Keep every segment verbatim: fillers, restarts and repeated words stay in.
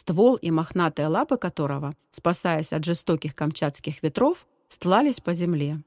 ствол и мохнатые лапы которого, спасаясь от жестоких камчатских ветров, стлались по земле.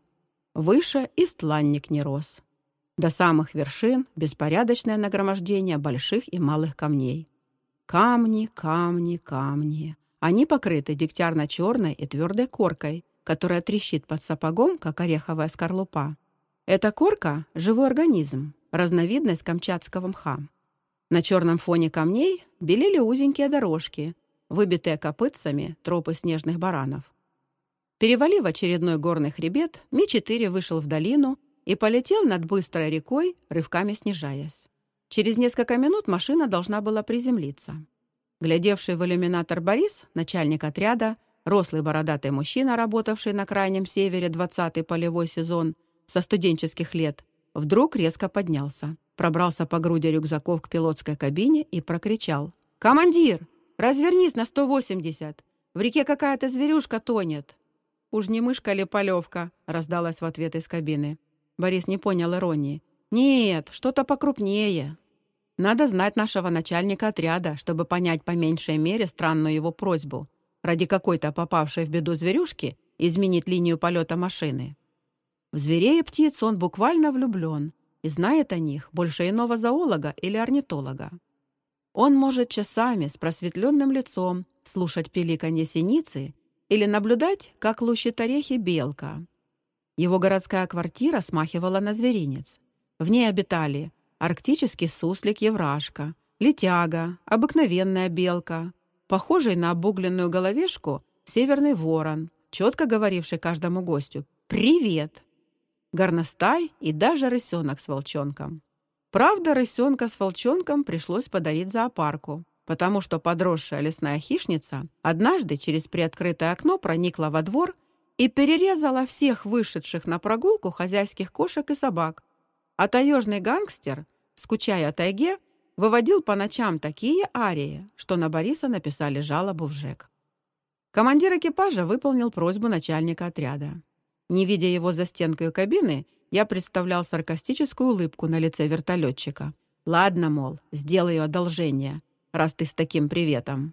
Выше и стланник не рос. До самых вершин беспорядочное нагромождение больших и малых камней. Камни, камни, камни. Они покрыты дегтярно-черной и твердой коркой, которая трещит под сапогом, как ореховая скорлупа. Эта корка – живой организм, разновидность камчатского мха. На черном фоне камней белели узенькие дорожки, выбитые копытцами тропы снежных баранов. Перевалив очередной горный хребет, Ми четыре вышел в долину и полетел над быстрой рекой, рывками снижаясь. Через несколько минут машина должна была приземлиться. Глядевший в иллюминатор Борис, начальник отряда, рослый бородатый мужчина, работавший на крайнем севере двадцатый полевой сезон со студенческих лет, вдруг резко поднялся, пробрался по груди рюкзаков к пилотской кабине и прокричал: «Командир, развернись на сто восемьдесят! В реке какая-то зверюшка тонет!» «Уж не мышка ли полевка?» — раздалась в ответ из кабины. Борис не понял иронии. «Нет, что-то покрупнее». Надо знать нашего начальника отряда, чтобы понять по меньшей мере странную его просьбу ради какой-то попавшей в беду зверюшки изменить линию полета машины. В зверей и птиц он буквально влюблен и знает о них больше иного зоолога или орнитолога. Он может часами с просветленным лицом слушать пиликанье синицы или наблюдать, как лущит орехи белка. Его городская квартира смахивала на зверинец. В ней обитали арктический суслик-еврашка, летяга, обыкновенная белка, похожий на обугленную головешку северный ворон, четко говоривший каждому гостю «Привет!», горностай и даже рысенок с волчонком. Правда, рысенка с волчонком пришлось подарить зоопарку, потому что подросшая лесная хищница однажды через приоткрытое окно проникла во двор и перерезала всех вышедших на прогулку хозяйских кошек и собак. А таежный гангстер, скучая о тайге, выводил по ночам такие арии, что на Бориса написали жалобу в ЖЭК. Командир экипажа выполнил просьбу начальника отряда. Не видя его за стенкой кабины, я представлял саркастическую улыбку на лице вертолетчика. «Ладно, мол, сделаю одолжение, раз ты с таким приветом».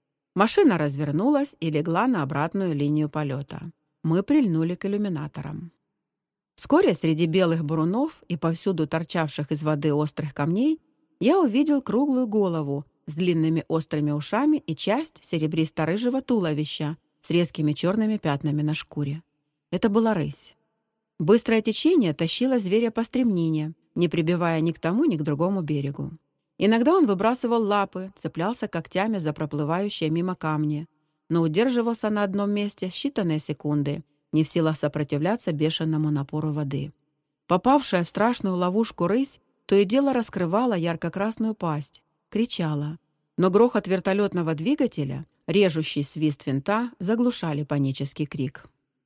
Машина развернулась и легла на обратную линию полета. Мы прильнули к иллюминаторам. Вскоре среди белых бурунов и повсюду торчавших из воды острых камней я увидел круглую голову с длинными острыми ушами и часть серебристо-рыжего туловища с резкими черными пятнами на шкуре. Это была рысь. Быстрое течение тащило зверя по стремнине, не прибивая ни к тому, ни к другому берегу. Иногда он выбрасывал лапы, цеплялся когтями за проплывающие мимо камни, но удерживался на одном месте считанные секунды, не в силах сопротивляться бешеному напору воды. Попавшая в страшную ловушку рысь то и дело раскрывала ярко-красную пасть, кричала, но грохот вертолетного двигателя, режущий свист винта, заглушали панический крик.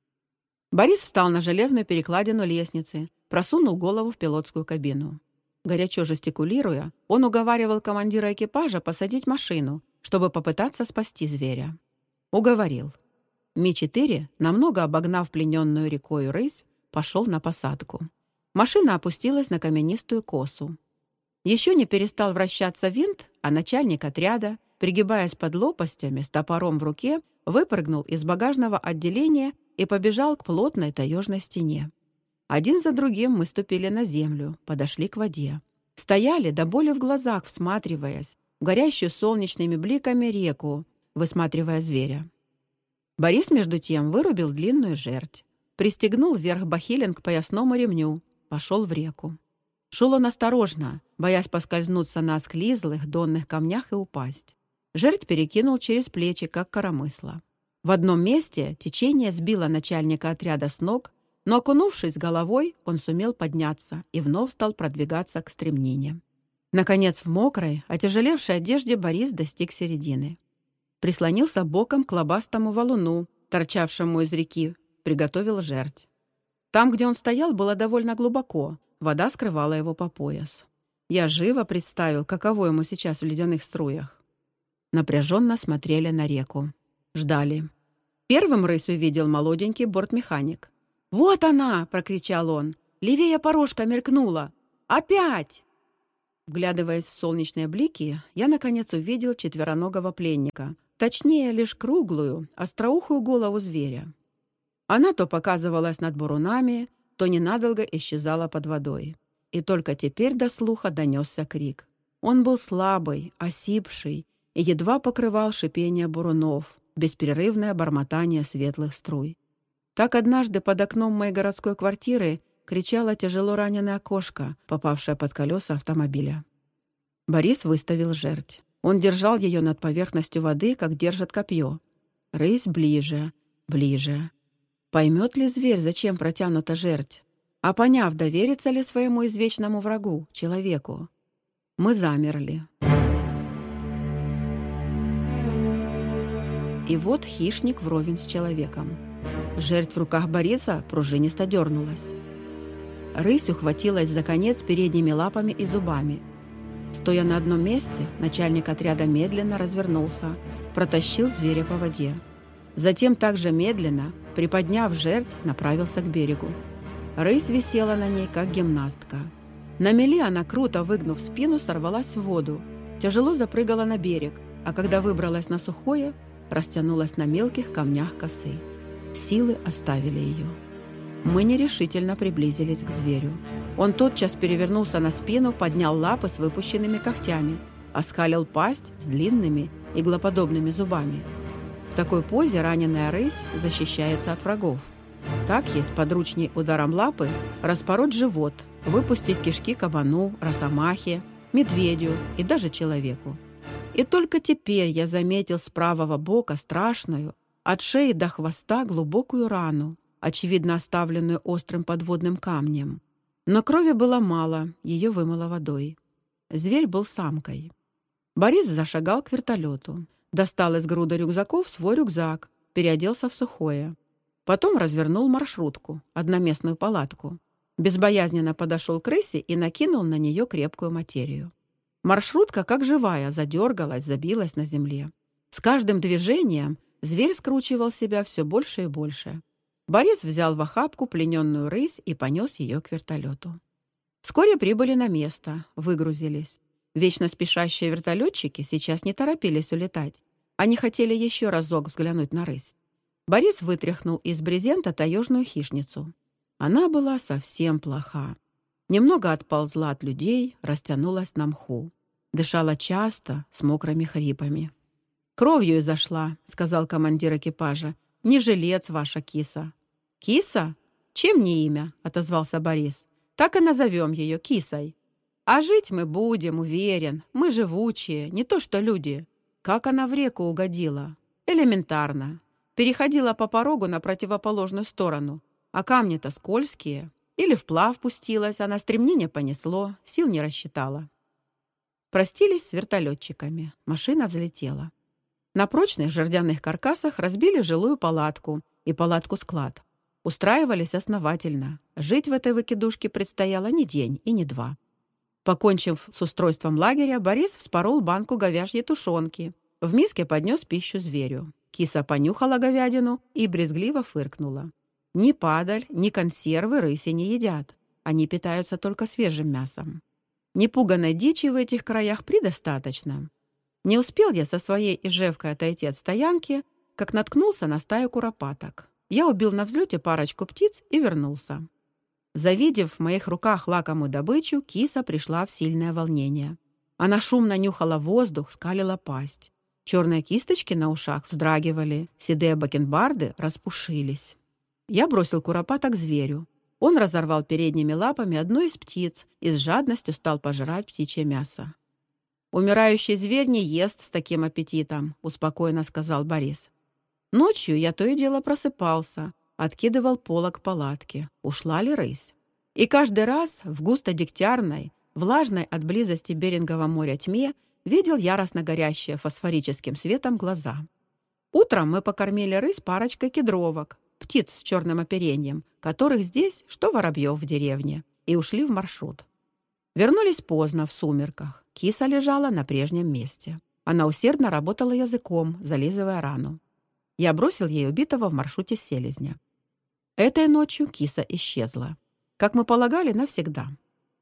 Борис встал на железную перекладину лестницы, просунул голову в пилотскую кабину. Горячо жестикулируя, он уговаривал командира экипажа посадить машину, чтобы попытаться спасти зверя. Уговорил. Ми четыре, намного обогнав плененную рекою рысь, пошел на посадку. Машина опустилась на каменистую косу. Еще не перестал вращаться винт, а начальник отряда, пригибаясь под лопастями с топором в руке, выпрыгнул из багажного отделения и побежал к плотной таежной стене. Один за другим мы ступили на землю, подошли к воде. Стояли до боли в глазах, всматриваясь в горящую солнечными бликами реку, высматривая зверя. Борис, между тем, вырубил длинную жердь, пристегнул вверх бахилин к поясному ремню, пошел в реку. Шел он осторожно, боясь поскользнуться на осклизлых донных камнях и упасть. Жердь перекинул через плечи, как коромысло. В одном месте течение сбило начальника отряда с ног, но, окунувшись головой, он сумел подняться и вновь стал продвигаться к стремнине. Наконец, в мокрой, отяжелевшей одежде Борис достиг середины. Прислонился боком к лобастому валуну, торчавшему из реки, приготовил жердь. Там, где он стоял, было довольно глубоко, вода скрывала его по пояс. Я живо представил, каково ему сейчас в ледяных струях. Напряженно смотрели на реку. Ждали. Первым рысь увидел молоденький бортмеханик. «Вот она!» — прокричал он. «Левее порожка мелькнула! Опять!» Вглядываясь в солнечные блики, я, наконец, увидел четвероногого пленника, точнее, лишь круглую, остроухую голову зверя. Она то показывалась над бурунами, то ненадолго исчезала под водой. И только теперь до слуха донесся крик. Он был слабый, осипший и едва покрывал шипение бурунов, беспрерывное бормотание светлых струй. Так однажды под окном моей городской квартиры кричала тяжело раненая кошка, попавшая под колеса автомобиля. Борис выставил жерть. Он держал ее над поверхностью воды, как держат копье. Рысь ближе, ближе. Поймет ли зверь, зачем протянута жерть? А поняв, доверится ли своему извечному врагу, человеку? Мы замерли. И вот хищник вровень с человеком. Жертв в руках Бориса пружинисто дернулась. Рысь ухватилась за конец передними лапами и зубами. Стоя на одном месте, начальник отряда медленно развернулся, протащил зверя по воде. Затем также медленно, приподняв жертв, направился к берегу. Рысь висела на ней, как гимнастка. На мели она, круто выгнув спину, сорвалась в воду, тяжело запрыгала на берег, а когда выбралась на сухое, растянулась на мелких камнях косы. Силы оставили ее. Мы нерешительно приблизились к зверю. Он тотчас перевернулся на спину, поднял лапы с выпущенными когтями, оскалил пасть с длинными иглоподобными зубами. В такой позе раненая рысь защищается от врагов. Так есть подручней ударом лапы распороть живот, выпустить кишки кабану, росомахе, медведю и даже человеку. И только теперь я заметил с правого бока страшную, от шеи до хвоста глубокую рану, очевидно оставленную острым подводным камнем. Но крови было мало, ее вымыло водой. Зверь был самкой. Борис зашагал к вертолету, достал из груды рюкзаков свой рюкзак, переоделся в сухое. Потом развернул маршрутку, одноместную палатку. Безбоязненно подошел к рысе и накинул на нее крепкую материю. Маршрутка, как живая, задергалась, забилась на земле. С каждым движением зверь скручивал себя все больше и больше. Борис взял в охапку плененную рысь и понес ее к вертолету. Вскоре прибыли на место, выгрузились. Вечно спешащие вертолетчики сейчас не торопились улетать. Они хотели еще разок взглянуть на рысь. Борис вытряхнул из брезента таежную хищницу. Она была совсем плоха. Немного отползла от людей, растянулась на мху. Дышала часто, с мокрыми хрипами. «Кровью изошла», — сказал командир экипажа. «Не жилец ваша киса». «Киса? Чем не имя?» — отозвался Борис. «Так и назовем ее кисой. А жить мы будем, уверен. Мы живучие, не то что люди. Как она в реку угодила? Элементарно. Переходила по порогу на противоположную сторону, а камни-то скользкие. Или вплав пустилась, а на стремнине понесло, сил не рассчитала». Простились с вертолетчиками. Машина взлетела. На прочных жердяных каркасах разбили жилую палатку и палатку-склад. Устраивались основательно. Жить в этой выкидушке предстояло не день и не два. Покончив с устройством лагеря, Борис вспорол банку говяжьей тушенки. В миске поднес пищу зверю. Киса понюхала говядину и брезгливо фыркнула. Ни падаль, ни консервы рыси не едят. Они питаются только свежим мясом. Непуганной дичи в этих краях предостаточно. Не успел я со своей ижевкой отойти от стоянки, как наткнулся на стаю куропаток. Я убил на взлете парочку птиц и вернулся. Завидев в моих руках лакомую добычу, киса пришла в сильное волнение. Она шумно нюхала воздух, скалила пасть. Черные кисточки на ушах вздрагивали, седые бакенбарды распушились. Я бросил куропата к зверю. Он разорвал передними лапами одну из птиц и с жадностью стал пожирать птичье мясо. «Умирающий зверь не ест с таким аппетитом», — успокоенно сказал Борис. Ночью я то и дело просыпался, откидывал полог палатки, ушла ли рысь. И каждый раз в густо-дегтярной, влажной от близости Берингового моря тьме видел яростно горящие фосфорическим светом глаза. Утром мы покормили рысь парочкой кедровок, птиц с черным оперением, которых здесь, что воробьев в деревне, и ушли в маршрут. Вернулись поздно, в сумерках. Киса лежала на прежнем месте. Она усердно работала языком, зализывая рану. Я бросил ей убитого в маршруте селезня. Этой ночью киса исчезла. Как мы полагали, навсегда.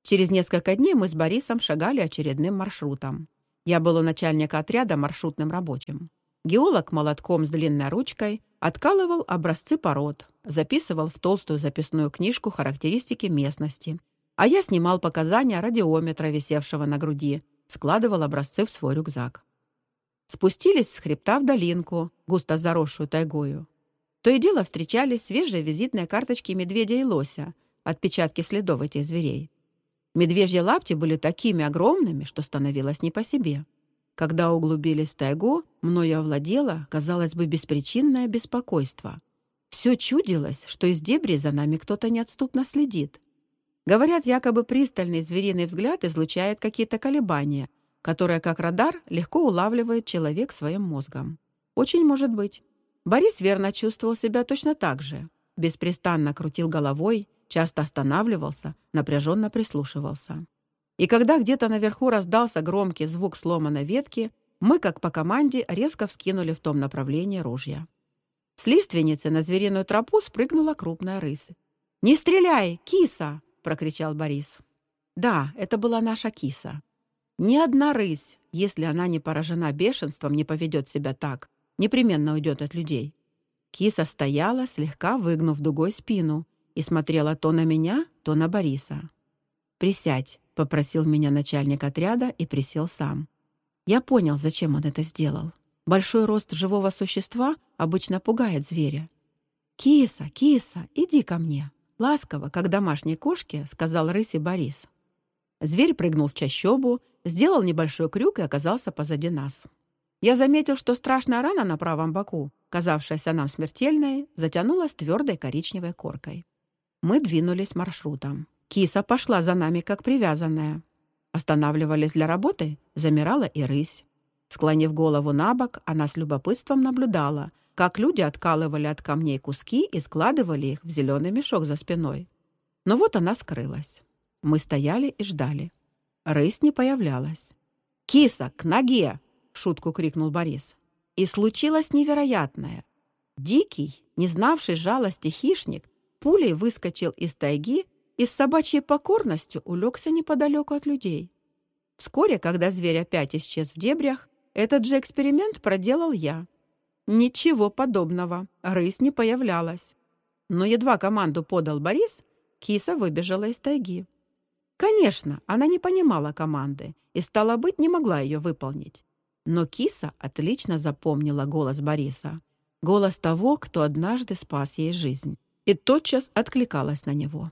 Через несколько дней мы с Борисом шагали очередным маршрутом. Я был у начальника отряда маршрутным рабочим. Геолог молотком с длинной ручкой откалывал образцы пород, записывал в толстую записную книжку характеристики местности, а я снимал показания радиометра, висевшего на груди, складывал образцы в свой рюкзак. Спустились с хребта в долинку, густо заросшую тайгою. То и дело встречались свежие визитные карточки медведя и лося, отпечатки следов этих зверей. Медвежьи лапти были такими огромными, что становилось не по себе. Когда углубились в тайгу, мною овладело, казалось бы, беспричинное беспокойство. Все чудилось, что из дебри за нами кто-то неотступно следит. Говорят, якобы пристальный звериный взгляд излучает какие-то колебания, которые, как радар, легко улавливает человек своим мозгом. Очень может быть. Борис верно чувствовал себя точно так же. Беспрестанно крутил головой, часто останавливался, напряженно прислушивался. И когда где-то наверху раздался громкий звук сломанной ветки, мы, как по команде, резко вскинули в том направлении ружья. С лиственницы на звериную тропу спрыгнула крупная рысь. «Не стреляй, киса!» — прокричал Борис. Да, это была наша киса. Ни одна рысь, если она не поражена бешенством, не поведет себя так, непременно уйдет от людей. Киса стояла, слегка выгнув дугой спину, и смотрела то на меня, то на Бориса. «Присядь», — попросил меня начальник отряда и присел сам. Я понял, зачем он это сделал. Большой рост живого существа обычно пугает зверя. «Киса, киса, иди ко мне», — ласково, как домашней кошке, сказал рысе Борис. Зверь прыгнул в чащобу, сделал небольшой крюк и оказался позади нас. Я заметил, что страшная рана на правом боку, казавшаяся нам смертельной, затянулась твердой коричневой коркой. Мы двинулись маршрутом. Киса пошла за нами, как привязанная. Останавливались для работы, замирала и рысь. Склонив голову на бок, она с любопытством наблюдала, как люди откалывали от камней куски и складывали их в зеленый мешок за спиной. Но вот она скрылась. Мы стояли и ждали. Рысь не появлялась. «Киса, к ноге!» — в шутку крикнул Борис. И случилось невероятное. Дикий, не знавший жалости хищник, пулей выскочил из тайги и с собачьей покорностью улегся неподалеку от людей. Вскоре, когда зверь опять исчез в дебрях, этот же эксперимент проделал я. Ничего подобного, рысь не появлялась. Но едва команду подал Борис, киса выбежала из тайги. Конечно, она не понимала команды и, стало быть, не могла ее выполнить. Но киса отлично запомнила голос Бориса. Голос того, кто однажды спас ей жизнь. И тотчас откликалась на него.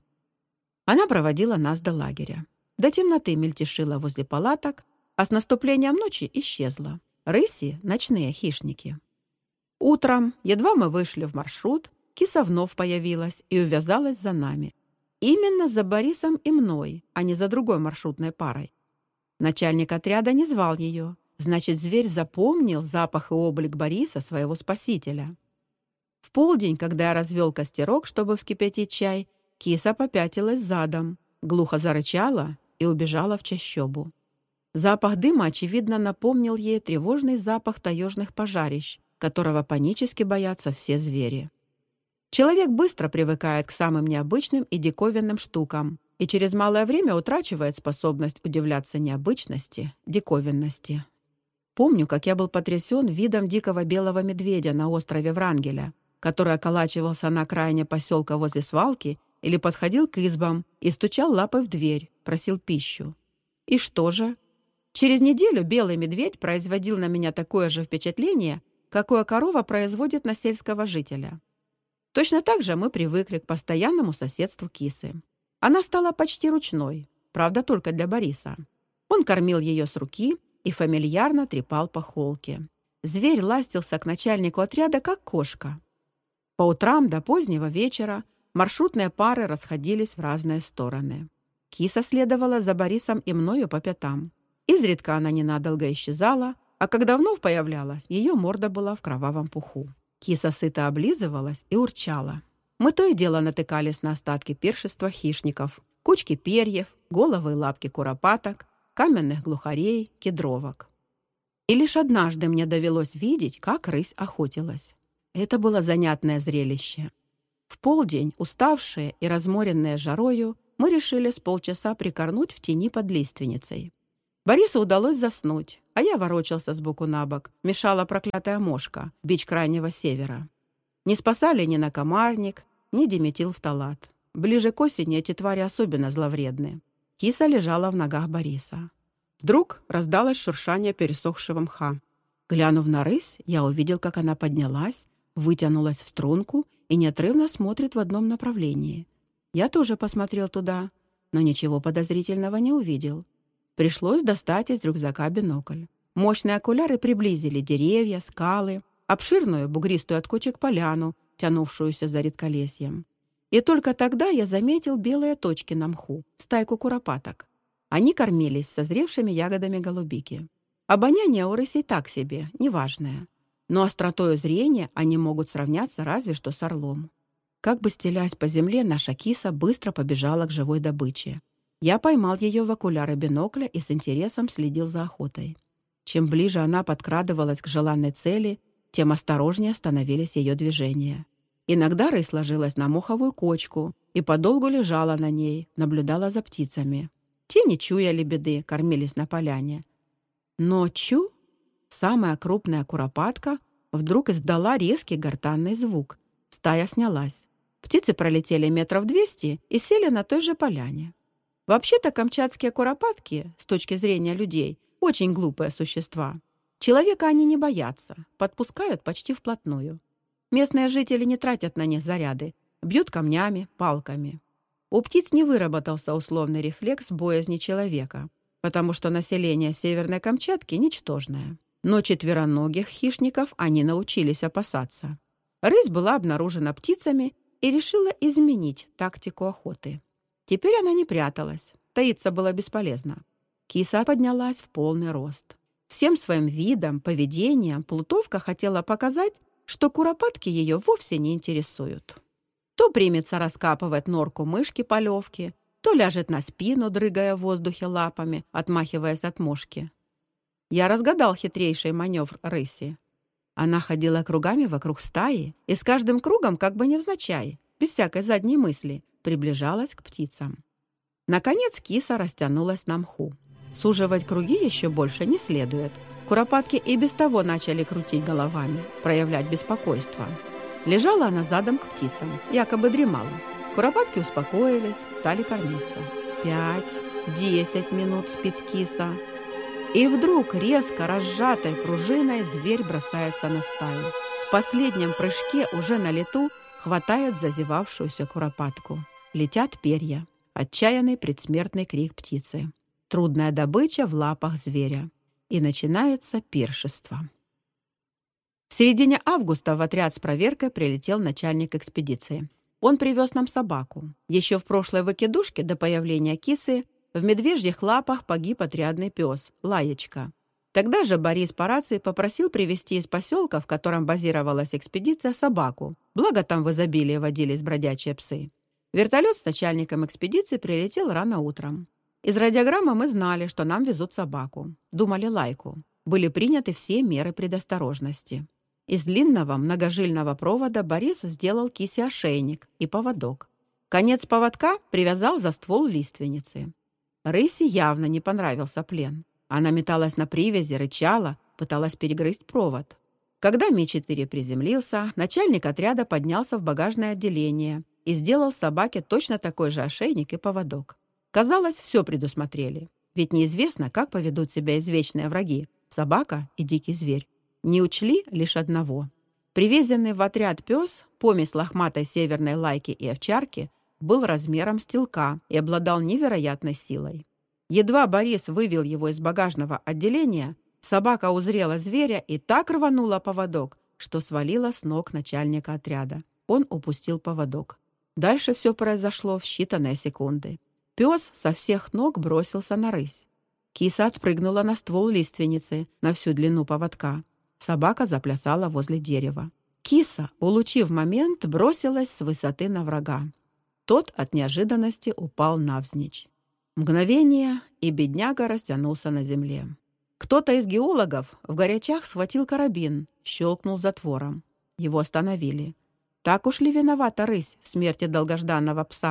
Она проводила нас до лагеря. До темноты мельтешила возле палаток, а с наступлением ночи исчезла. Рыси — ночные хищники. Утром, едва мы вышли в маршрут, киса вновь появилась и увязалась за нами. Именно за Борисом и мной, а не за другой маршрутной парой. Начальник отряда не звал ее. Значит, зверь запомнил запах и облик Бориса, своего спасителя. В полдень, когда я развел костерок, чтобы вскипятить чай, киса попятилась задом, глухо зарычала и убежала в чащобу. Запах дыма, очевидно, напомнил ей тревожный запах таежных пожарищ, которого панически боятся все звери. Человек быстро привыкает к самым необычным и диковинным штукам и через малое время утрачивает способность удивляться необычности, диковинности. Помню, как я был потрясен видом дикого белого медведя на острове Врангеля, который околачивался на окраине поселка возле свалки или подходил к избам и стучал лапой в дверь, просил пищу. И что же? Через неделю белый медведь производил на меня такое же впечатление, какое корова производит на сельского жителя. Точно так же мы привыкли к постоянному соседству кисы. Она стала почти ручной, правда, только для Бориса. Он кормил ее с руки и фамильярно трепал по холке. Зверь ластился к начальнику отряда, как кошка. По утрам до позднего вечера маршрутные пары расходились в разные стороны. Киса следовала за Борисом и мною по пятам. Изредка она ненадолго исчезала, а когда вновь появлялась, ее морда была в кровавом пуху. Киса сыто облизывалась и урчала. Мы то и дело натыкались на остатки пиршества хищников, кучки перьев, головы и лапки куропаток, каменных глухарей, кедровок. И лишь однажды мне довелось видеть, как рысь охотилась. Это было занятное зрелище. В полдень, уставшие и разморенные жарою, мы решили с полчаса прикорнуть в тени под лиственницей. Борису удалось заснуть, а я ворочался сбоку на бок. Мешала проклятая мошка, бич крайнего севера. Не спасали ни накомарник, ни диметилфталат. Ближе к осени эти твари особенно зловредны. Киса лежала в ногах Бориса. Вдруг раздалось шуршание пересохшего мха. Глянув на рысь, я увидел, как она поднялась, вытянулась в струнку и неотрывно смотрит в одном направлении. Я тоже посмотрел туда, но ничего подозрительного не увидел. Пришлось достать из рюкзака бинокль. Мощные окуляры приблизили деревья, скалы, обширную бугристую от кочек поляну, тянувшуюся за редколесьем. И только тогда я заметил белые точки на мху, стайку куропаток. Они кормились созревшими ягодами голубики. Обоняние у рысей так себе, неважное. Но остротою зрения они могут сравняться разве что с орлом. Как бы стелясь по земле, наша киса быстро побежала к живой добыче. Я поймал ее в окуляры бинокля и с интересом следил за охотой. Чем ближе она подкрадывалась к желанной цели, тем осторожнее становились ее движения. Иногда рысь ложилась на моховую кочку и подолгу лежала на ней, наблюдала за птицами. Те, не чуяли беды, кормились на поляне. Но чу! Самая крупная куропатка вдруг издала резкий гортанный звук. Стая снялась. Птицы пролетели метров двести и сели на той же поляне. Вообще-то камчатские куропатки, с точки зрения людей, очень глупые существа. Человека они не боятся, подпускают почти вплотную. Местные жители не тратят на них заряды, бьют камнями, палками. У птиц не выработался условный рефлекс боязни человека, потому что население Северной Камчатки ничтожное. Но четвероногих хищников они научились опасаться. Рысь была обнаружена птицами и решила изменить тактику охоты. Теперь она не пряталась, таиться было бесполезно. Киса поднялась в полный рост. Всем своим видом, поведением плутовка хотела показать, что куропатки ее вовсе не интересуют. То примется раскапывать норку мышки-полевки, то ляжет на спину, дрыгая в воздухе лапами, отмахиваясь от мошки. Я разгадал хитрейший маневр рыси. Она ходила кругами вокруг стаи и с каждым кругом, как бы невзначай, без всякой задней мысли, приближалась к птицам. Наконец киса растянулась на мху. Суживать круги еще больше не следует. Куропатки и без того начали крутить головами, проявлять беспокойство. Лежала она задом к птицам, якобы дремала. Куропатки успокоились, стали кормиться. Пять, десять минут спит киса. И вдруг резко разжатой пружиной зверь бросается на стаю. В последнем прыжке уже на лету хватает зазевавшуюся куропатку. Летят перья. Отчаянный предсмертный крик птицы. Трудная добыча в лапах зверя. И начинается пиршество. В середине августа в отряд с проверкой прилетел начальник экспедиции. Он привез нам собаку. Еще в прошлой выкидушке до появления кисы в медвежьих лапах погиб отрядный пес Лаечка. Тогда же Борис по рации попросил привезти из поселка, в котором базировалась экспедиция, собаку. Благо там в изобилии водились бродячие псы. Вертолет с начальником экспедиции прилетел рано утром. Из радиограммы мы знали, что нам везут собаку. Думали Лайку. Были приняты все меры предосторожности. Из длинного многожильного провода Борис сделал кисе ошейник и поводок. Конец поводка привязал за ствол лиственницы. Рыси явно не понравился плен. Она металась на привязи, рычала, пыталась перегрызть провод. Когда Ми четыре приземлился, начальник отряда поднялся в багажное отделение и сделал собаке точно такой же ошейник и поводок. Казалось, все предусмотрели. Ведь неизвестно, как поведут себя извечные враги – собака и дикий зверь. Не учли лишь одного. Привезенный в отряд пес, помесь лохматой северной лайки и овчарки, был размером с телка и обладал невероятной силой. Едва Борис вывел его из багажного отделения, собака узрела зверя и так рванула поводок, что свалила с ног начальника отряда. Он упустил поводок. Дальше все произошло в считанные секунды. Пес со всех ног бросился на рысь. Киса отпрыгнула на ствол лиственницы на всю длину поводка. Собака заплясала возле дерева. Киса, улучив момент, бросилась с высоты на врага. Тот от неожиданности упал навзничь. Мгновение, и бедняга растянулся на земле. Кто-то из геологов в горячах схватил карабин, щелкнул затвором. Его остановили. Так уж ли виновата рысь в смерти долгожданного пса?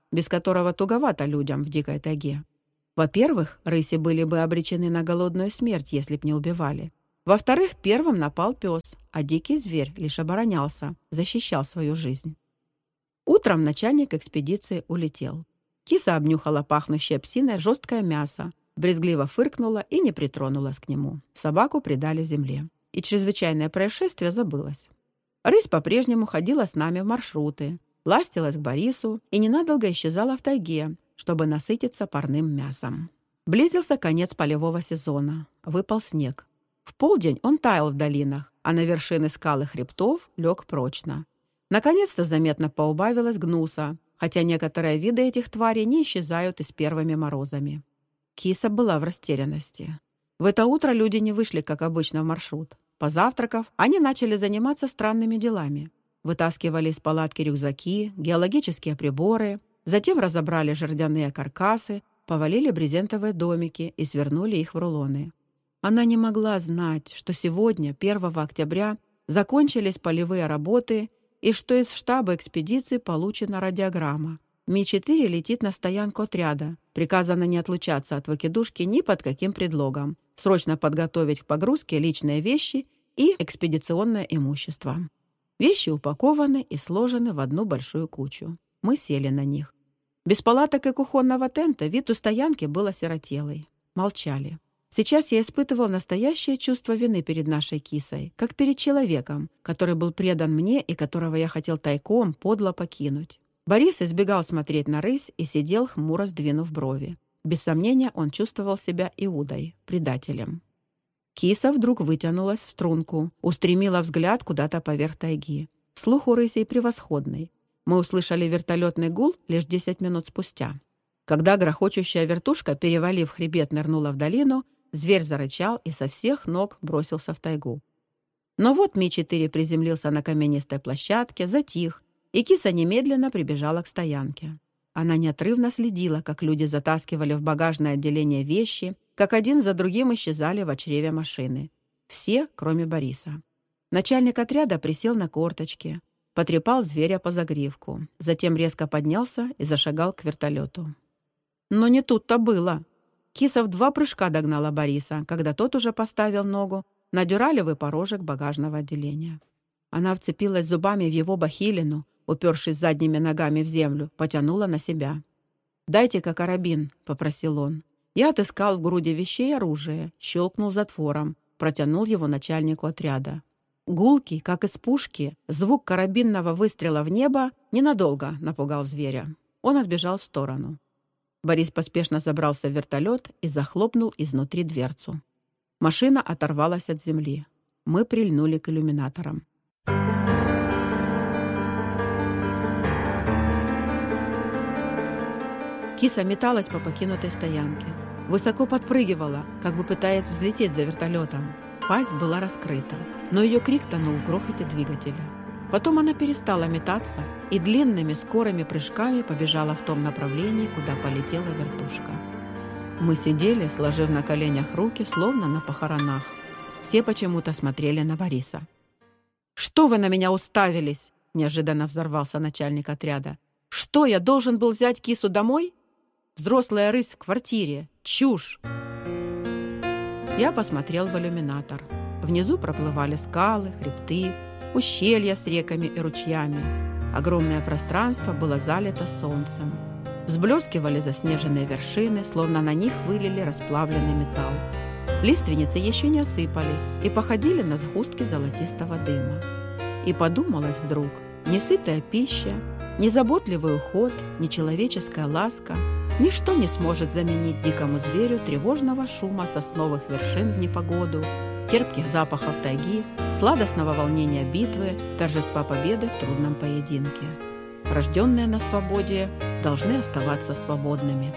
без которого туговато людям в дикой тайге. Во-первых, рыси были бы обречены на голодную смерть, если б не убивали. Во-вторых, первым напал пес, а дикий зверь лишь оборонялся, защищал свою жизнь. Утром начальник экспедиции улетел. Киса обнюхала пахнущее псиной жесткое мясо, брезгливо фыркнула и не притронулась к нему. Собаку предали земле. И чрезвычайное происшествие забылось. Рысь по-прежнему ходила с нами в маршруты, ластилась к Борису и ненадолго исчезала в тайге, чтобы насытиться парным мясом. Близился конец полевого сезона. Выпал снег. В полдень он таял в долинах, а на вершины скал и хребтов лег прочно. Наконец-то заметно поубавилось гнуса, хотя некоторые виды этих тварей не исчезают и с первыми морозами. Киса была в растерянности. В это утро люди не вышли, как обычно, в маршрут. Позавтракав, они начали заниматься странными делами. Вытаскивали из палатки рюкзаки, геологические приборы, затем разобрали жердяные каркасы, повалили брезентовые домики и свернули их в рулоны. Она не могла знать, что сегодня, первого октября, закончились полевые работы и что из штаба экспедиции получена радиограмма. Ми четыре летит на стоянку отряда. Приказано не отлучаться от выкидушки ни под каким предлогом. Срочно подготовить к погрузке личные вещи и экспедиционное имущество. Вещи упакованы и сложены в одну большую кучу. Мы сели на них. Без палаток и кухонного тента вид у стоянки был осиротелый. Молчали. Сейчас я испытывал настоящее чувство вины перед нашей Кисой, как перед человеком, который был предан мне и которого я хотел тайком подло покинуть. Борис избегал смотреть на рысь и сидел, хмуро сдвинув брови. Без сомнения, он чувствовал себя Иудой, предателем. Киса вдруг вытянулась в струнку, устремила взгляд куда-то поверх тайги. Слух у рысей превосходный. Мы услышали вертолетный гул лишь десять минут спустя. Когда грохочущая вертушка, перевалив хребет, нырнула в долину, зверь зарычал и со всех ног бросился в тайгу. Но вот Ми четыре приземлился на каменистой площадке, затих, и Киса немедленно прибежала к стоянке. Она неотрывно следила, как люди затаскивали в багажное отделение вещи, как один за другим исчезали в чреве машины. Все, кроме Бориса. Начальник отряда присел на корточки, потрепал зверя по загривку, затем резко поднялся и зашагал к вертолету. Но не тут-то было. Киса в два прыжка догнала Бориса, когда тот уже поставил ногу на дюралевый порожек багажного отделения. Она вцепилась зубами в его бахилину, упершись задними ногами в землю, потянула на себя. «Дайте-ка карабин», — попросил он. Я отыскал в груди вещей оружие, щелкнул затвором, протянул его начальнику отряда. Гулкий, как из пушки, звук карабинного выстрела в небо ненадолго напугал зверя. Он отбежал в сторону. Борис поспешно забрался в вертолет и захлопнул изнутри дверцу. Машина оторвалась от земли. Мы прильнули к иллюминаторам. Киса металась по покинутой стоянке. Высоко подпрыгивала, как бы пытаясь взлететь за вертолетом. Пасть была раскрыта, но ее крик тонул в грохоте двигателя. Потом она перестала метаться и длинными скорыми прыжками побежала в том направлении, куда полетела вертушка. Мы сидели, сложив на коленях руки, словно на похоронах. Все почему-то смотрели на Бориса. «Что вы на меня уставились?» – неожиданно взорвался начальник отряда. «Что, я должен был взять Кису домой? Взрослая рысь в квартире. Чушь!» Я посмотрел в иллюминатор. Внизу проплывали скалы, хребты, ущелья с реками и ручьями. Огромное пространство было залито солнцем. Взблескивали заснеженные вершины, словно на них вылили расплавленный металл. Лиственницы еще не осыпались и походили на сгустки золотистого дыма. И подумалось вдруг, ни сытая пища, ни заботливый уход, ни человеческая ласка – ничто не сможет заменить дикому зверю тревожного шума сосновых вершин в непогоду, терпких запахов тайги, сладостного волнения битвы, торжества победы в трудном поединке. Рожденные на свободе должны оставаться свободными.